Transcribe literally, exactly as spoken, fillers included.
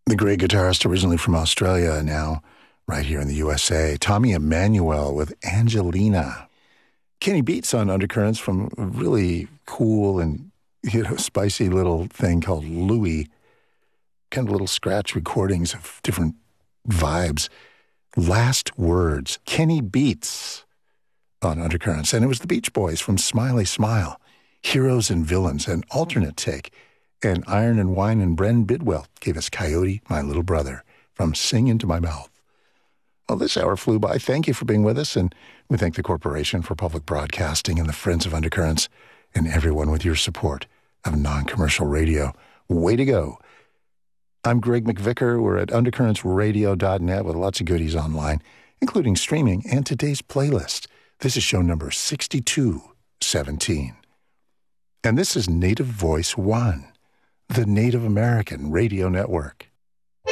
The great guitarist originally from Australia, now right here in the U S A, Tommy Emmanuel with Angelina. Kenny Beats on Undercurrents from a really cool and, you know, spicy little thing called Louie. Kind of little scratch recordings of different vibes. Last Words, Kenny Beats on Undercurrents. And it was the Beach Boys from Smiley Smile, Heroes and Villains, an alternate take. And Iron and Wine and Bren Bidwell gave us Coyote, My Little Brother, from Sing Into My Mouth. Well, this hour flew by. Thank you for being with us, and we thank the Corporation for Public Broadcasting and the Friends of Undercurrents and everyone with your support of non-commercial radio. Way to go. I'm Greg McVicker. We're at undercurrents radio dot net with lots of goodies online, including streaming and today's playlist. This is show number sixty-two seventeen. And this is Native Voice One, the Native American Radio Network.